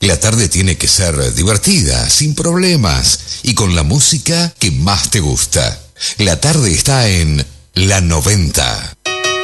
La tarde tiene que ser divertida, sin problemas y con la música que más te gusta. La tarde está en La 90.